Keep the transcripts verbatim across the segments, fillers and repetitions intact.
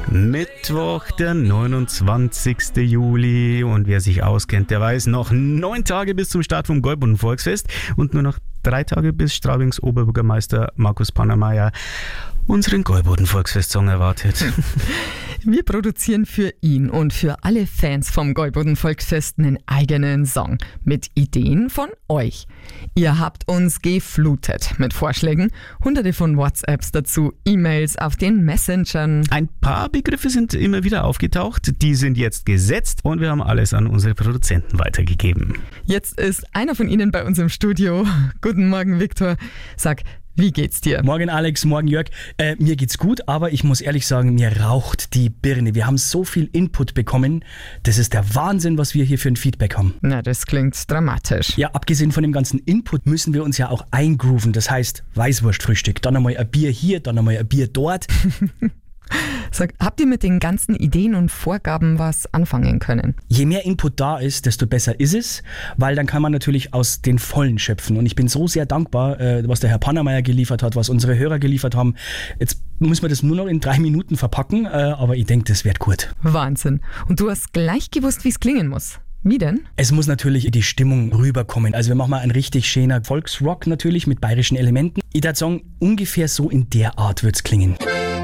Mittwoch, der neunundzwanzigster Juli, und wer sich auskennt, der weiß, noch neun Tage bis zum Start vom Gäuboden Volksfest und nur noch drei Tage bis Straubings Oberbürgermeister Markus Pannermeier unseren Gäuboden Volksfest-Song erwartet. Wir produzieren für ihn und für alle Fans vom Gäuboden Volksfest einen eigenen Song mit Ideen von euch. Ihr habt uns geflutet mit Vorschlägen, hunderte von WhatsApps dazu, E-Mails auf den Messengern. Ein paar Begriffe sind immer wieder aufgetaucht, die sind jetzt gesetzt und wir haben alles an unsere Produzenten weitergegeben. Jetzt ist einer von ihnen bei uns im Studio. Guten Morgen, Viktor. Sag, wie geht's dir? Morgen Alex, morgen Jörg. Äh, mir geht's gut, aber ich muss ehrlich sagen, mir raucht die Birne. Wir haben so viel Input bekommen. Das ist der Wahnsinn, was wir hier für ein Feedback haben. Na, das klingt dramatisch. Ja, abgesehen von dem ganzen Input müssen wir uns ja auch eingrooven. Das heißt, Weißwurstfrühstück, dann einmal ein Bier hier, dann einmal ein Bier dort. Sag, habt ihr mit den ganzen Ideen und Vorgaben was anfangen können? Je mehr Input da ist, desto besser ist es, weil dann kann man natürlich aus den Vollen schöpfen. Und ich bin so sehr dankbar, was der Herr Pannermeier geliefert hat, was unsere Hörer geliefert haben. Jetzt muss man das nur noch in drei Minuten verpacken, aber ich denke, das wird gut. Wahnsinn. Und du hast gleich gewusst, wie es klingen muss. Wie denn? Es muss natürlich die Stimmung rüberkommen. Also wir machen mal einen richtig schöner Volksrock natürlich mit bayerischen Elementen. Ich würde sagen, ungefähr so in der Art wird es klingen.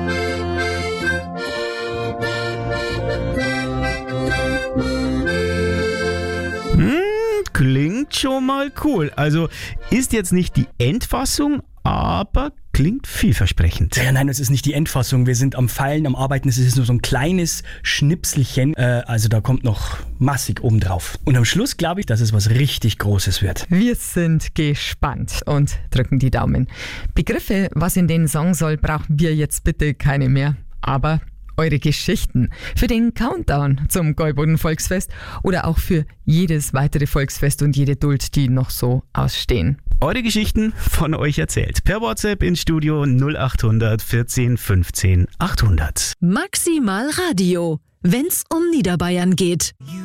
Klingt schon mal cool. Also ist jetzt nicht die Endfassung, aber klingt vielversprechend. Ja, nein, es ist nicht die Endfassung. Wir sind am Feilen, am Arbeiten. Es ist nur so ein kleines Schnipselchen. Äh, also da kommt noch massig oben drauf. Und am Schluss glaube ich, dass es was richtig Großes wird. Wir sind gespannt und drücken die Daumen. Begriffe, was in den Song soll, brauchen wir jetzt bitte keine mehr. Aber eure Geschichten für den Countdown zum Gäuboden Volksfest oder auch für jedes weitere Volksfest und jede Duld, die noch so ausstehen. Eure Geschichten von euch erzählt. Per WhatsApp ins Studio null acht hundert vierzehn fünfzehn achthundert. Maximal Radio, wenn's um Niederbayern geht.